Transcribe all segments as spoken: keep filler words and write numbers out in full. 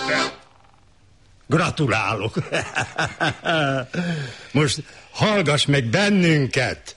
leszel. Gratulálok. Most hallgass meg bennünket.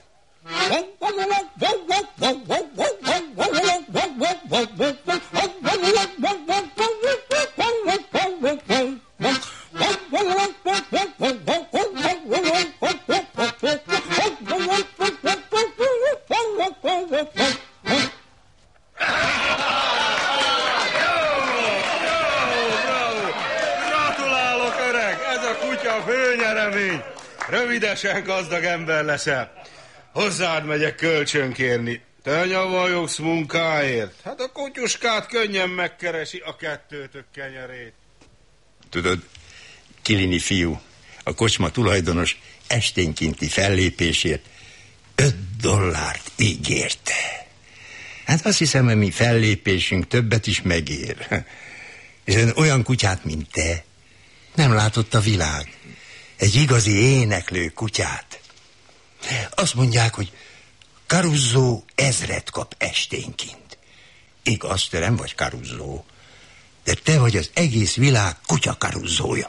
Rövidesen gazdag ember leszel. Hozzád megyek kölcsönkérni. Te nyavajogsz munkáért. Hát a kutyuskát könnyen megkeresi a kettőtök kenyerét. Tudod, Kilini fiú, a kocsma tulajdonos esténkinti fellépésért öt dollárt ígérte. Hát azt hiszem, hogy mi fellépésünk többet is megér. És olyan kutyát, mint te, nem látott a világ. Egy igazi éneklő kutyát. Azt mondják, hogy Caruso ezret kap esténként. Igaz, te nem vagy Caruso, de te vagy az egész világ kutya Carusója.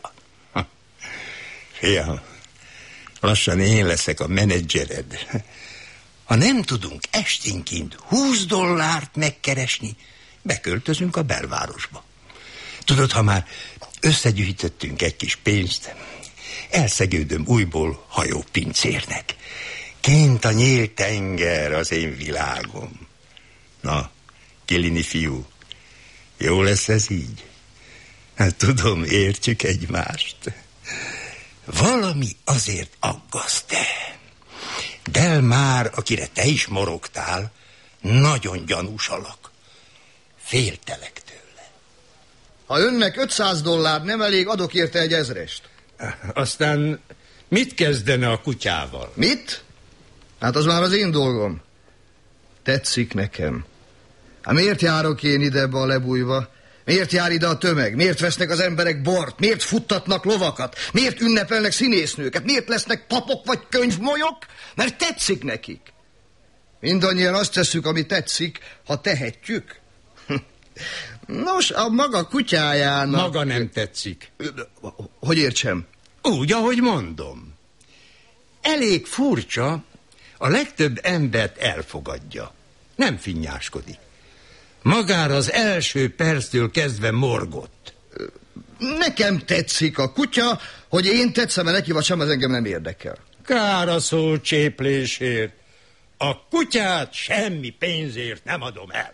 Fiam, lassan én leszek a menedzsered. Ha nem tudunk esténként húsz dollárt megkeresni, beköltözünk a belvárosba. Tudod, ha már összegyűjtöttünk egy kis pénzt, elszegődöm újból hajópincérnek. Kint a nyílt tenger az én világom. Na, Kilini fiú, jó lesz ez így? Hát tudom, értjük egymást. Valami azért aggaszt te. Del Mar, akire te is morogtál, nagyon gyanús alak. Féltelek tőle. Ha önnek ötszáz dollár nem elég, adok érte egy ezrest. Aztán mit kezdene a kutyával? Mit? Hát az már az én dolgom. Tetszik nekem. Hát miért járok én ide ebbe a lebújva? Miért jár ide a tömeg? Miért vesznek az emberek bort? Miért futtatnak lovakat? Miért ünnepelnek színésznőket? Miért lesznek papok vagy könyvmolyok? Mert tetszik nekik. Mindannyian azt tesszük, ami tetszik, ha tehetjük. Nos, a maga kutyájának... Maga nem tetszik. Hogy értsem? Úgy, ahogy mondom. Elég furcsa, a legtöbb embert elfogadja. Nem finnyáskodik. Magára az első perctől kezdve morgott. Nekem tetszik a kutya, hogy én tetszem-e neki, vagy sem, az engem nem érdekel. Kár a szó cséplésért. A kutyát semmi pénzért nem adom el.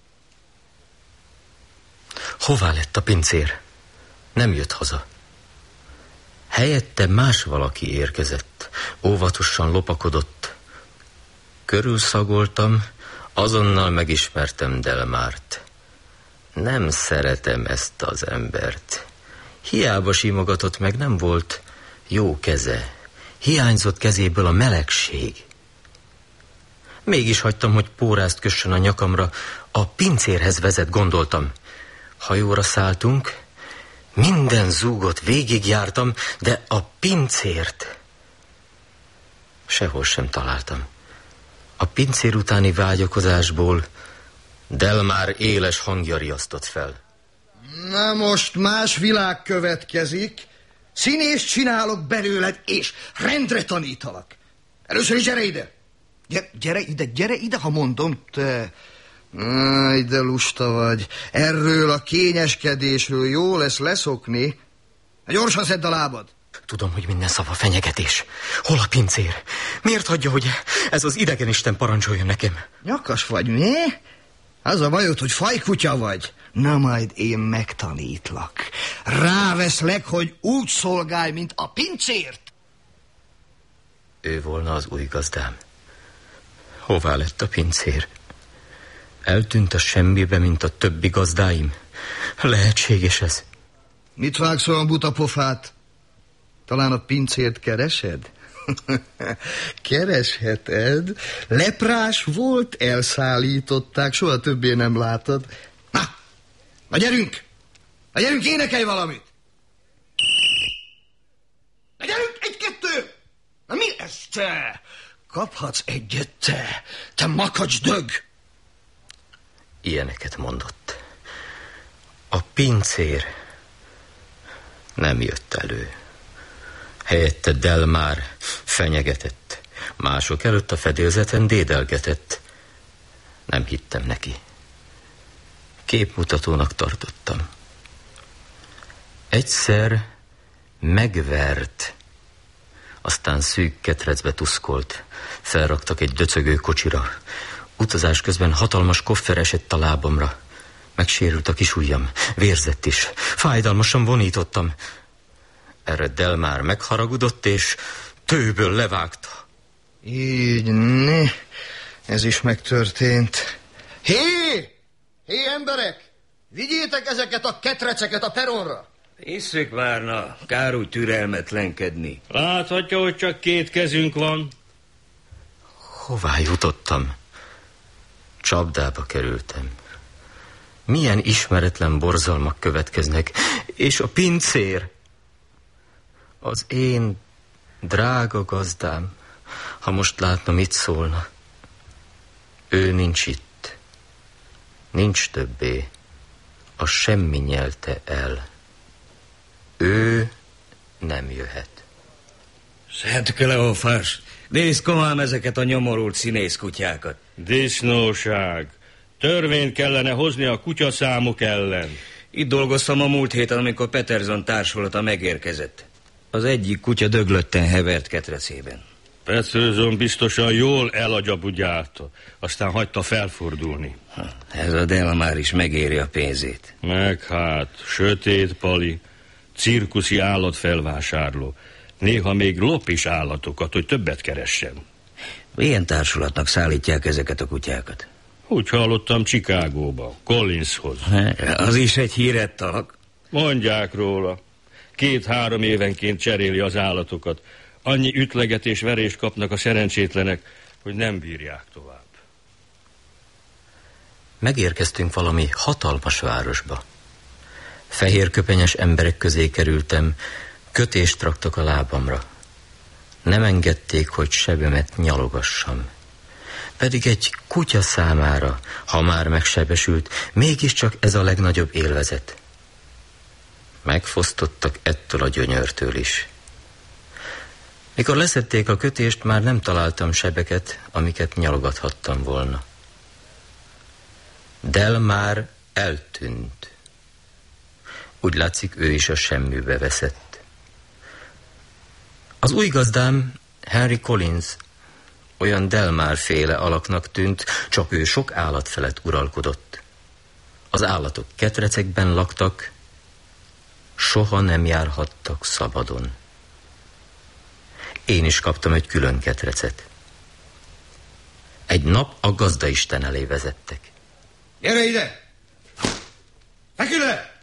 Hová lett a pincér? Nem jött haza. Helyette más valaki érkezett. Óvatosan lopakodott. Körülszagoltam, azonnal megismertem Del Mart. Nem szeretem ezt az embert. Hiába simogatott meg, nem volt jó keze. Hiányzott kezéből a melegség. Mégis hagytam, hogy pórázt kössön a nyakamra. A pincérhez vezet, gondoltam. Hajóra szálltunk, minden zúgot végigjártam, de a pincért sehol sem találtam. A pincér utáni vágyakozásból Del Mar éles hangja riasztott fel. Na most más világ következik. Színészt csinálok belőled, és rendre tanítalak. Először is gyere ide. Gyere, gyere ide, gyere ide, ha mondom, te... Áj, de lusta vagy. Erről a kényeskedésről jó lesz leszokni. Gyorsan szedd a lábad. Tudom, hogy minden szava fenyegetés. Hol a pincér? Miért hagyja, hogy ez az idegenisten parancsoljon nekem? Nyakas vagy, mi? Az a bajod, hogy fajkutya vagy. Na majd én megtanítlak. Ráveszlek, hogy úgy szolgálj, mint a pincért. Ő volna az új gazdám. Hová lett a pincér? Eltűnt a semmibe, mint a többi gazdáim. Lehetséges ez? Mit vágsz olyan buta pofát? Talán a pincért keresed? Keresheted? Leprás volt, elszállították, soha többé nem látod. Na, na gyerünk! Na gyerünk, énekelj valamit! Na gyerünk, egy-kettő! Na mi ez, te? Kaphatsz egyet, te, te makacsdög! Ilyeneket mondott. A pincér Nem jött elő. Helyette Delmár fenyegetett. Mások előtt a fedélzeten dédelgetett. Nem hittem neki. Képmutatónak tartottam. Egyszer megvert, aztán szűk ketrecbe tuszkolt. Felraktak egy döcögő kocsira. Utazás közben hatalmas koffer esett a lábamra. Megsérült a kis ujjam, vérzett is. Fájdalmasan vonítottam. Erre Delmár megharagudott, és tőből levágta. Így, né, ez is megtörtént. Hé! Hé, emberek! Vigyétek ezeket a ketreceket a peronra! Észrek várna, kár úgy türelmetlenkedni. Láthatja, hogy csak két kezünk van. Hová jutottam? Csapdába kerültem. Milyen ismeretlen borzalmak következnek. És a pincér, az én drága gazdám, ha most látna, mit szólna. Ő nincs itt. Nincs többé. A semmi nyelte el. Ő nem jöhet. Szent Kleofás, nézd komám ezeket a nyomorult színészkutyákat. Disznóság. Törvényt kellene hozni a kutyaszámok ellen. Itt dolgoztam a múlt héten, amikor Peterson társulata megérkezett. Az egyik kutya döglötten hevert ketrecében. Peterson biztosan jól elagyabugyálta, aztán hagyta felfordulni. Ez a Delmár is megéri a pénzét. Meg hát, sötét pali, cirkuszi állatfelvásárló. Néha még lop is állatokat, hogy többet keressen. Milyen társulatnak szállítják ezeket a kutyákat? Úgy hallottam, Chicagóba, Collinshoz. Az is egy hírett alak. Mondják róla. Két-három évenként cseréli az állatokat. Annyi ütleget és verést kapnak a szerencsétlenek, hogy nem bírják tovább. Megérkeztünk valami hatalmas városba. Fehérköpenyes emberek közé kerültem, kötést raktak a lábamra. Nem engedték, hogy sebemet nyalogassam. Pedig egy kutya számára, ha már megsebesült, mégiscsak ez a legnagyobb élvezet. Megfosztottak ettől a gyönyörtől is. Mikor leszedték a kötést, már nem találtam sebeket, amiket nyalogathattam volna. Delmár eltűnt. Úgy látszik, ő is a semmibe veszett. Az új gazdám, Henry Collins, olyan Delmár féle alaknak tűnt, csak ő sok állat felett uralkodott. Az állatok ketrecekben laktak, soha nem járhattak szabadon. Én is kaptam egy külön ketrecet. Egy nap a gazdaisten elé vezettek. Gyere ide! Fekülj le!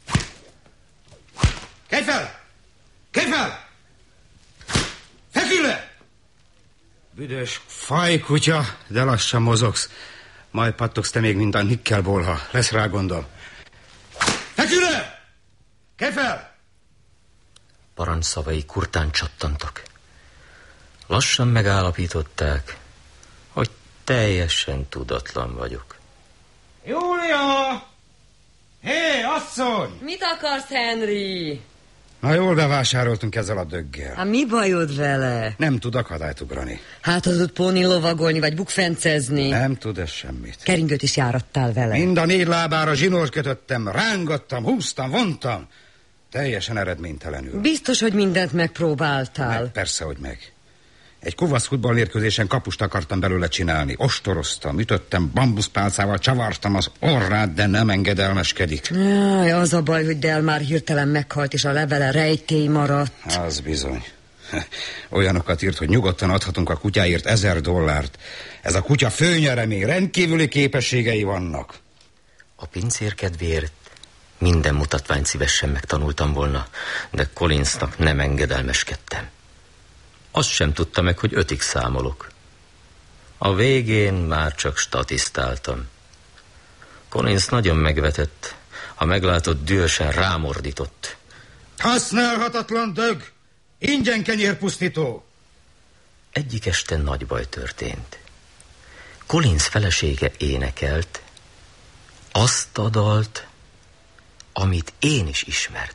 Kelj fel! Kelj fel! Fekülj le! Büdös fajkutya, de lassan mozogsz. Majd pattogsz te még, mint a nikkelbolha. Lesz rá gondol. Fekülj le! Kelj fel! Parancsszavai kurtán csattantak. Lassan megállapították, hogy teljesen tudatlan vagyok. Júlia! Hé, asszony! Mit akarsz, Henry? Na jól bevásároltunk ezzel a döggel. Hát mi bajod vele? Nem tud akadályt ugrani. Hát az ott póni lovagolni, vagy bukfencezni. Nem tud ez semmit. Keringőt is járattál vele. Mind a négy lábára zsinórt kötöttem, rángattam, húztam, vontam. Teljesen eredménytelenül. Biztos, hogy mindent megpróbáltál. Meg, persze, hogy meg. Egy kovasz futballmérkőzésen kapust akartam belőle csinálni. Ostoroztam, ütöttem, bambuszpálcával csavartam az orrát, de nem engedelmeskedik. Jaj, az a baj, hogy Delmár hirtelen meghalt, és a levele rejtély maradt. Az bizony. Olyanokat írt, hogy nyugodtan adhatunk a kutyáért ezer dollárt. Ez a kutya főnyeremény, rendkívüli képességei vannak. A pincér kedvéért minden mutatványt szívesen megtanultam volna, de Collinsnak nem engedelmeskedtem. Azt sem tudta meg, hogy ötig számolok. A végén már csak statisztáltam. Collins nagyon megvetett, ha meglátott, dühösen rámordított. Használhatatlan dög! Ingyen kenyérpusztító! Egyik este nagy baj történt. Collins felesége énekelt azt a dalt, amit én is ismertem.